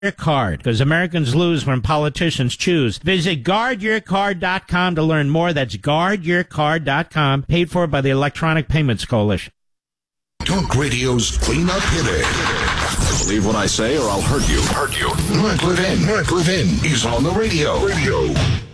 your card, because Americans lose when politicians choose. Visit guardyourcard.com to learn more. That's guardyourcard.com, paid for by the Electronic Payments Coalition. Talk Radio's Cleanup Hitter. Believe what I say or I'll hurt you. Mark Levin is on the radio.